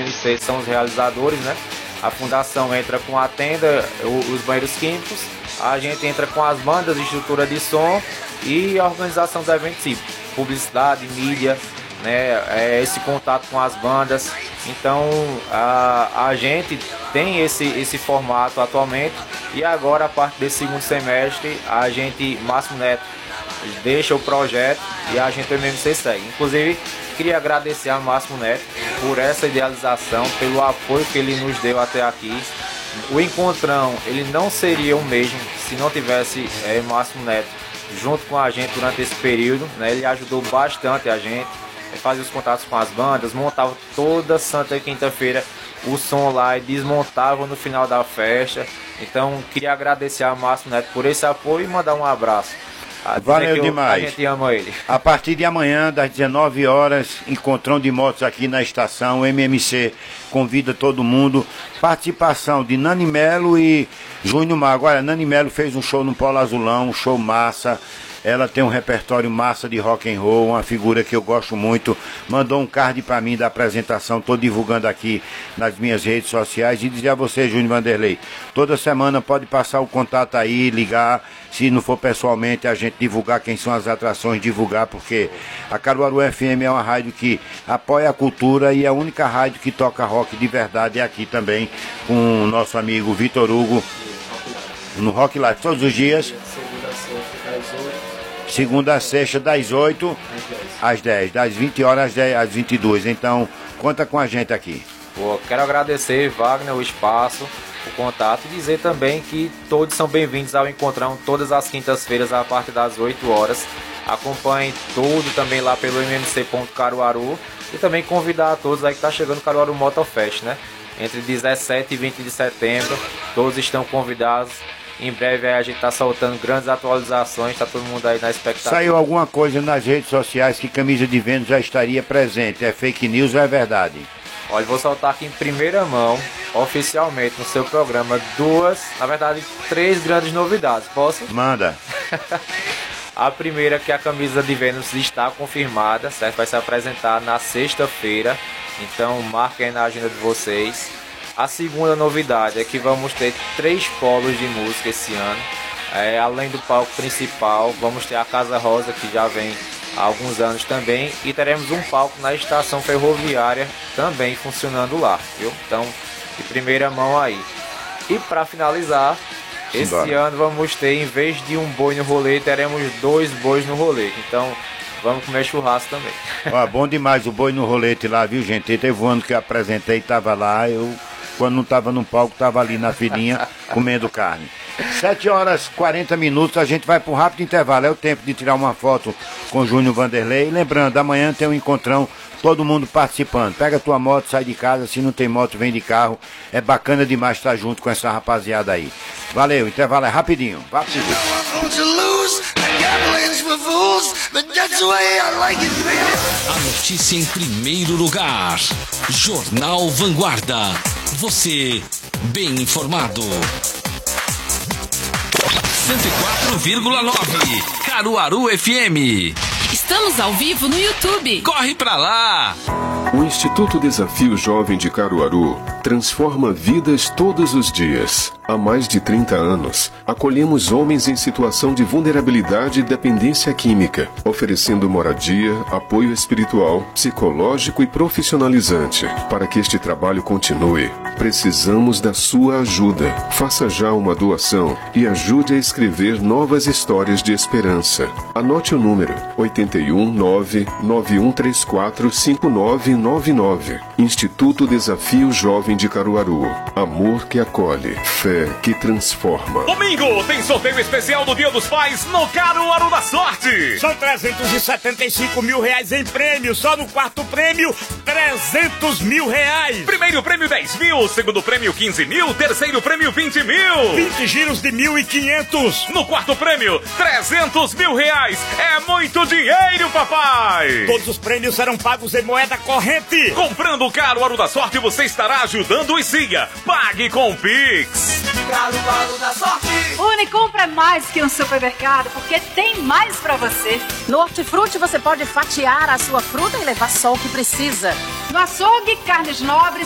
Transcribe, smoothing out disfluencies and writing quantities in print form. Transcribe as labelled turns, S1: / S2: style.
S1: MMC são os realizadores, né? A fundação entra com a tenda, os banheiros químicos, a gente entra com as bandas, estrutura de som e a organização do evento, sim, publicidade, mídia, né? Esse contato com as bandas. Então a gente tem esse formato atualmente e agora a partir desse segundo semestre a gente, Máximo Neto, deixa o projeto e a gente, o MMC, segue. Inclusive, queria agradecer a Máximo Neto por essa idealização, pelo apoio que ele nos deu até aqui. O Encontrão, ele não seria o mesmo se não tivesse Máximo Neto junto com a gente durante esse período, né? Ele ajudou bastante a gente, fazia os contatos com as bandas, montava toda santa quinta-feira o som lá e desmontava no final da festa. Então, queria agradecer a Máximo Neto por esse apoio e mandar um abraço.
S2: Valeu demais.
S1: A gente ama ele.
S2: A partir de amanhã, das 19 horas, encontrão de motos aqui na estação. O MMC convida todo mundo. Participação de Nani Melo e Júnior Mago. Olha, Nani Melo fez um show no Polo Azulão, um show massa. Ela tem um repertório massa de rock and roll, uma figura que eu gosto muito. Mandou um card pra mim da apresentação, tô divulgando aqui nas minhas redes sociais. E dizer a você, Júnior Vanderlei, toda semana pode passar o contato aí, ligar. Se não for pessoalmente, a gente divulgar quem são as atrações, divulgar, porque a Caruaru FM é uma rádio que apoia a cultura e é a única rádio que toca rock de verdade é aqui também, com o nosso amigo Vitor Hugo, no Rock Live, todos os dias. Segunda a sexta, das 8 às 10, das 20 horas às 22. Então, conta com a gente aqui.
S1: Quero agradecer, Wagner, o espaço, o contato e dizer também que todos são bem-vindos ao Encontrão todas as quintas-feiras a partir das 8 horas. Acompanhem tudo também lá pelo mmc.caruaru e também convidar a todos aí que está chegando o Caruaru Motofest, né? Entre 17 e 20 de setembro, todos estão convidados. Em breve a gente está soltando grandes atualizações, está todo mundo aí na expectativa.
S2: Saiu alguma coisa nas redes sociais que Camisa de Vênus já estaria presente. É fake news ou é verdade?
S1: Olha, vou soltar aqui em primeira mão, oficialmente, no seu programa, três grandes novidades. Posso?
S2: Manda.
S1: A primeira é que a Camisa de Vênus está confirmada, certo? Vai se apresentar na sexta-feira, então marquem aí na agenda de vocês. A segunda novidade é que vamos ter 3 polos de música esse ano. Além do palco principal, vamos ter a Casa Rosa, que já vem há alguns anos também. E teremos um palco na estação ferroviária também funcionando lá, viu? Então, de primeira mão aí. E para finalizar, esse ano vamos ter, em vez de um boi no rolê, teremos 2 bois no rolê. Então, vamos comer churrasco também.
S2: Ó, bom demais o boi no rolete lá, viu, gente? Teve um ano que eu apresentei, tava lá, quando não estava no palco, estava ali na filinha comendo carne. 7 horas 40 minutos, a gente vai para um rápido intervalo. É o tempo de tirar uma foto com o Júnior Vanderlei. E lembrando, amanhã tem um encontrão, todo mundo participando. Pega a tua moto, sai de casa. Se não tem moto, vem de carro. É bacana demais estar junto com essa rapaziada aí. Valeu, o intervalo é rapidinho.
S3: A notícia em primeiro lugar. Jornal Vanguarda. Você bem informado. 104,9 Caruaru FM.
S4: Estamos ao vivo no YouTube.
S3: Corre pra lá!
S5: O Instituto Desafio Jovem de Caruaru transforma vidas todos os dias. Há mais de 30 anos, acolhemos homens em situação de vulnerabilidade e dependência química, oferecendo moradia, apoio espiritual, psicológico e profissionalizante. Para que este trabalho continue, precisamos da sua ajuda. Faça já uma doação e ajude a escrever novas histórias de esperança. Anote o número 81991345999. Instituto Desafio Jovem de Caruaru. Amor que acolhe. Fé que transforma.
S6: Domingo tem sorteio especial do Dia dos Pais no Caruaru da Sorte.
S7: São 375 mil reais em prêmio. Só no quarto prêmio, 300 mil reais.
S6: Primeiro prêmio 10 mil, segundo prêmio 15 mil, terceiro prêmio 20 mil.
S7: 20 giros de 1.500.
S6: No quarto prêmio, 300 mil reais. É muito dinheiro, papai.
S7: Todos os prêmios serão pagos em moeda corrente.
S6: Comprando o Caruaru da Sorte, você estará ajudando o SIGA. Pague com Pix.
S8: Caruaru da Sorte. Unicompra é mais que um supermercado, porque tem mais pra você.
S4: No Hortifruti você pode fatiar a sua fruta e levar só o que precisa.
S8: No açougue, carnes nobres,